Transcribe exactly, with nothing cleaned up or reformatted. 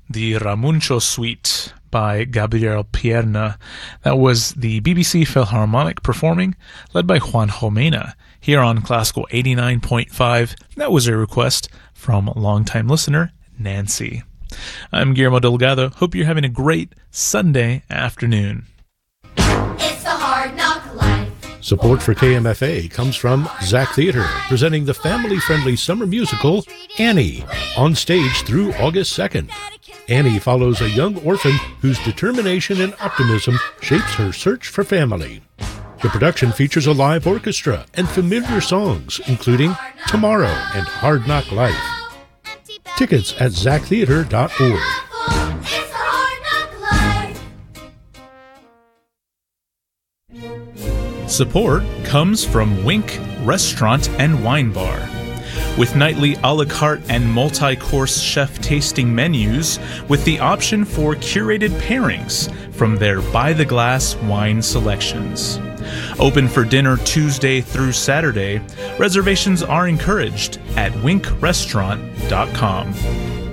the Ramuncho Suite by Gabriel Pierna. That was the B B C Philharmonic performing, led by Juan Jomena, here on Classical eighty-nine point five. That was a request from longtime listener Nancy. I'm Guillermo Delgado. Hope you're having a great Sunday afternoon. It's the Hard Knock Life. Support for K M F A comes from Zach Theater, presenting the family-friendly summer musical Annie, on stage through August second. Annie follows a young orphan whose determination and optimism shapes her search for family. The production features a live orchestra and familiar songs, including Tomorrow and Hard Knock Life. Tickets at zach theater dot org. It's the Hard Knock Life. Support comes from Wink Restaurant and Wine Bar. With nightly a la carte and multi-course chef tasting menus with the option for curated pairings from their by-the-glass wine selections. Open for dinner Tuesday through Saturday. Reservations are encouraged at wink restaurant dot com.